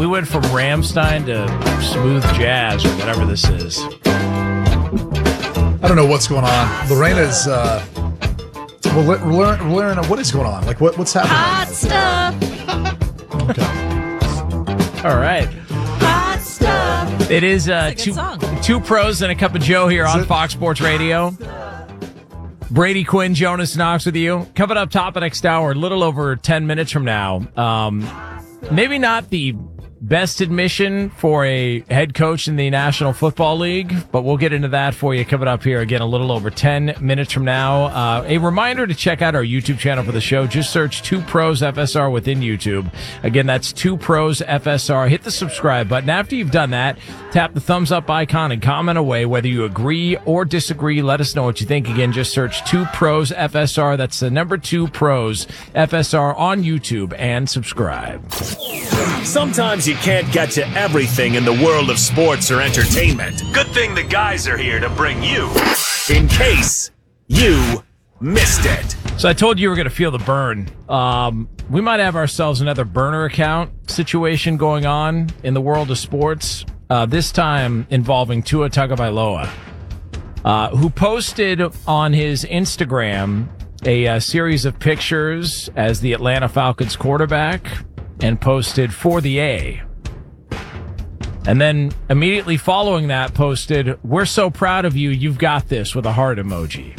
You went from Rammstein to smooth jazz or whatever this is. I don't know what's going on. Lorena's, Lorena, what is going on? Like, what's happening? Hot stuff. Okay. All right. Hot stuff. It is It's a good song. two pros and a cup of Joe here on Fox Sports Radio. Brady Quinn, Jonas Knox with you. Coming up top of next hour, a little over 10 minutes from now. Maybe not the best admission for a head coach in the National Football League, but we'll get into that for you coming up here again a little over 10 minutes from now. A reminder to check out our YouTube channel for the show. Just search 2 Pros FSR within YouTube. Again, that's 2 Pros FSR. Hit the subscribe button. After you've done that, tap the thumbs up icon and comment away whether you agree or disagree. Let us know what you think. Again, just search 2 Pros FSR. That's the number 2 Pros FSR on YouTube and subscribe. Sometimes you can't get to everything in the world of sports or entertainment. Good thing the guys are here to bring you, in case you missed it. So I told you were going to feel the burn. We might have ourselves another burner account situation going on in the world of sports, this time involving Tua Tagovailoa, who posted on his Instagram a series of pictures as the Atlanta Falcons quarterback and posted for the A. And then immediately following that posted, "We're so proud of you, you've got this," with a heart emoji.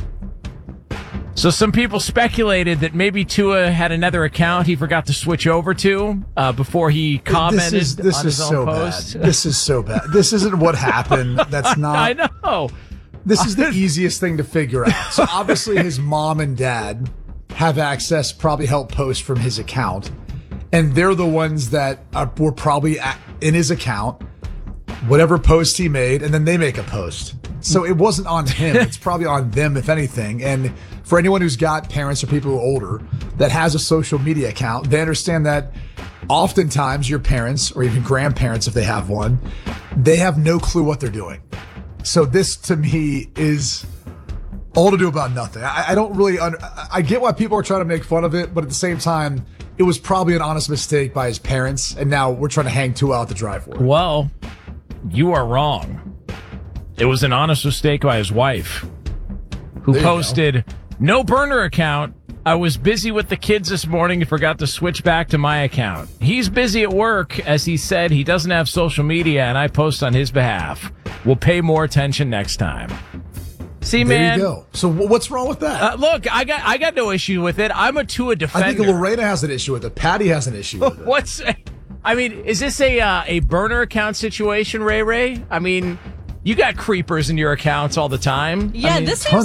So some people speculated that maybe Tua had another account he forgot to switch over to before he commented This on is his own so post. bad. This is so bad. This isn't what happened. That's not. I know. This is the easiest thing to figure out. So obviously his mom and dad have access, probably help post from his account. And they're the ones that were probably in his account, whatever post he made, and then they make a post. So it wasn't on him. It's probably on them, if anything. And for anyone who's got parents or people who are older that has a social media account, they understand that oftentimes your parents or even grandparents, if they have one, they have no clue what they're doing. So this, to me, is all to do about nothing. I don't really I get why people are trying to make fun of it, but at the same time, it was probably an honest mistake by his parents, and now we're trying to hang Tua out the drive for it. Well, you are wrong. It was an honest mistake by his wife, who posted, "No burner account. I was busy with the kids this morning and forgot to switch back to my account. He's busy at work, as he said. He doesn't have social media, and I post on his behalf. We'll pay more attention next time." See, man. There you go. So what's wrong with that? Look, I got no issue with it. I'm a Tua defender. I think Lorena has an issue with it. Patty has an issue with it. Is this a burner account situation, Ray? I mean, you got creepers in your accounts all the time. Yeah, I mean, this seems